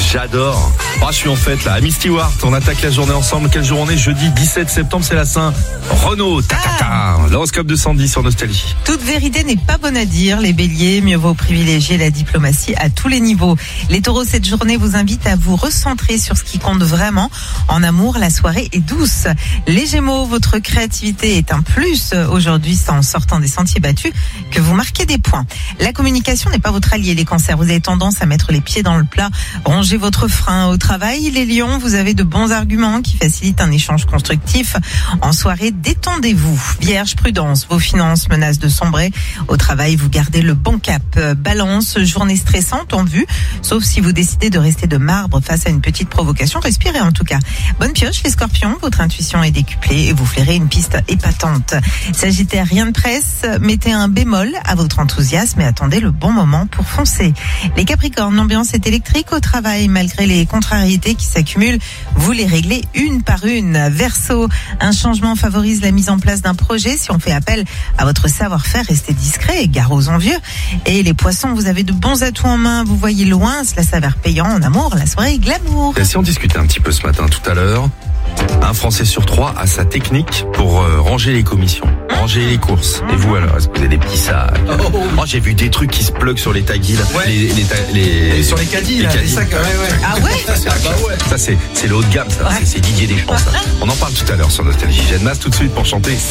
J'adore. Je suis en fête là. Amy Stewart, on attaque la journée ensemble. Quelle journée? Jeudi 17 septembre, c'est la Saint. Renaud, l'horoscope de Sandy sur Nostalgie. Toute vérité n'est pas bonne à dire. Les béliers, mieux vaut privilégier la diplomatie à tous les niveaux. Les taureaux, cette journée vous invite à vous recentrer sur ce qui compte vraiment. En amour, la soirée est douce. Les gémeaux, votre créativité est un plus. Aujourd'hui, c'est en sortant des sentiers battus que vous marquez des points. La communication n'est pas votre allié. Les cancers, vous avez tendance à mettre les pieds dans le plat. Rongez votre frein au travail. Les lions, vous avez de bons arguments qui facilitent un échange constructif. En soirée, détendez-vous. Vierge, prudence, vos finances menacent de sombrer. Au travail, vous gardez le bon cap. Balance, journée stressante en vue, sauf si vous décidez de rester de marbre face à une petite provocation. Respirez en tout cas. Bonne pioche les scorpions, votre intuition est décuplée et vous flairez une piste épatante. Sagittaire, rien de presse, mettez un bémol à votre enthousiasme et attendez le bon moment pour foncer. Les capricornes, l'ambiance est électrique au travail malgré les contrariétés qui s'accumulent, vous les réglez une par une. Verseau, un changement favorise la mise en place d'un projet. Si on fait appel à votre savoir-faire, restez discret et gare aux envieux. Et les poissons, vous avez de bons atouts en main, vous voyez loin, cela s'avère payant en amour, la soirée est glamour. Et si on discutait un petit peu ce matin, tout à l'heure, un Français sur 3 a sa technique pour ranger les commissions, ranger les courses. Et vous alors, est-ce que vous avez des petits sacs? J'ai vu des trucs qui se pluguent sur les taguis là. Ouais. Et sur les caddies, là, les sacs, ouais. Ah ouais? Ça c'est le haut de gamme, ça. C'est Didier Deschamps, ça. On en parle tout à l'heure sur Nostalgie. Jeanne Masse tout de suite pour chanter.